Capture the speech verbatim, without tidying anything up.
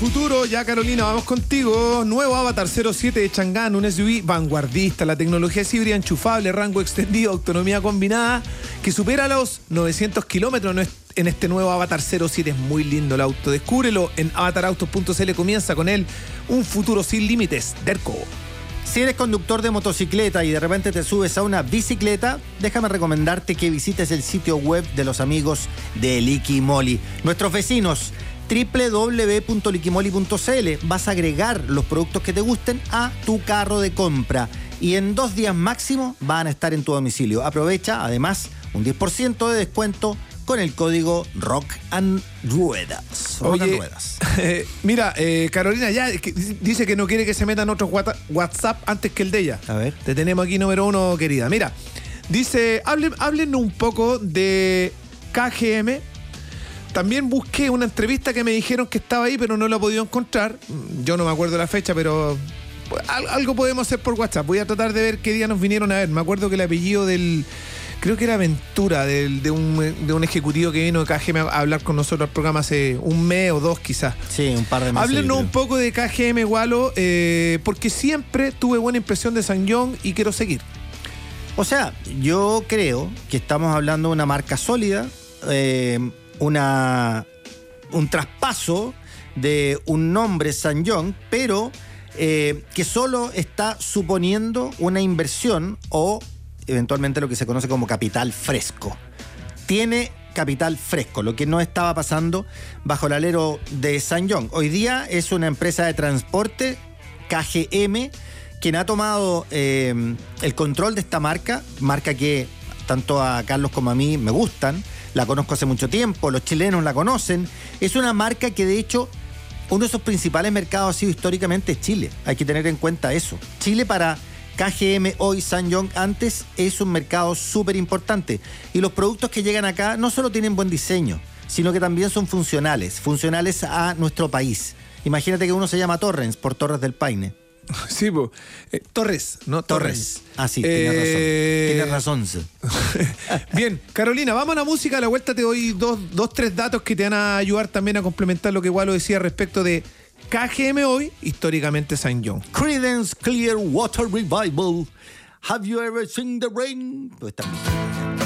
Futuro, ya Carolina, vamos contigo. Nuevo Avatar cero siete de Chang'an, un S U V vanguardista. La tecnología es híbrida enchufable, rango extendido, autonomía combinada, que supera los novecientos kilómetros en este nuevo Avatar cero siete. Es muy lindo el auto. Descúbrelo en avatar autos punto c l. Comienza con él un futuro sin límites. Derco. Si eres conductor de motocicleta y de repente te subes a una bicicleta, déjame recomendarte que visites el sitio web de los amigos de Liquimoli. Nuestros vecinos, doble u doble u doble u punto liquimoli punto c l. Vas a agregar los productos que te gusten a tu carro de compra y en dos días máximo van a estar en tu domicilio. Aprovecha además un diez por ciento de descuento con el código Rock and Ruedas. Rock Oye, and Ruedas. Eh, mira, eh, Carolina ya es que dice que no quiere que se metan otros WhatsApp antes que el de ella. A ver. Te tenemos aquí número uno, querida. Mira, dice, hablen, háblenos un poco de K G M. También busqué una entrevista que me dijeron que estaba ahí, pero no la he podido encontrar. Yo no me acuerdo la fecha, pero algo podemos hacer por WhatsApp. Voy a tratar de ver qué día nos vinieron a ver. Me acuerdo que el apellido del... Creo que era Ventura, del, de, un, de un ejecutivo que vino de K G M a hablar con nosotros al programa hace un mes o dos quizás. Sí, un par de meses. Háblenos un poco de K G M, Walo, eh, porque siempre tuve buena impresión de SsangYong y quiero seguir. O sea, yo creo que estamos hablando de una marca sólida, eh, una, un traspaso de un nombre SsangYong, pero eh, que solo está suponiendo una inversión o eventualmente lo que se conoce como capital fresco. Tiene capital fresco, lo que no estaba pasando bajo el alero de SsangYong. Hoy día es una empresa de transporte, K G M, quien ha tomado eh, el control de esta marca, marca que tanto a Carlos como a mí me gustan, la conozco hace mucho tiempo, los chilenos la conocen. Es una marca que de hecho uno de sus principales mercados ha sido históricamente Chile. Hay que tener en cuenta eso. Chile para K G M hoy, SsangYong antes, es un mercado súper importante. Y los productos que llegan acá no solo tienen buen diseño, sino que también son funcionales, funcionales a nuestro país. Imagínate que uno se llama Torrens por Torres del Paine. Sí, pues. Eh, Torres, ¿no? Torres. Torres. Ah, sí, eh... tienes razón. Tienes razón. Bien, Carolina, vamos a la música. A la vuelta te doy dos, dos, tres datos que te van a ayudar también a complementar lo que Walo decía respecto de K G M hoy, históricamente SsangYong. Creedence Clearwater Revival. Have you ever seen the rain? Pues también.